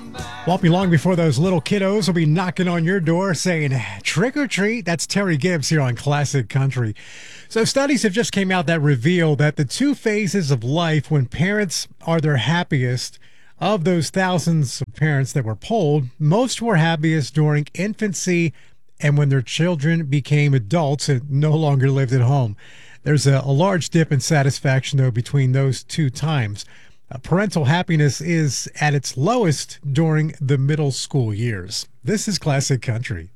Won't be long before those little kiddos will be knocking on your door saying, trick or treat. That's Terry Gibbs here on Classic Country. So studies have just came out that reveal that the two phases of life when parents are their happiest, of those thousands of parents that were polled, most were happiest during infancy and when their children became adults and no longer lived at home. There's a large dip in satisfaction, though, between those two times. Parental happiness is at its lowest during the middle school years. This is Classic Country.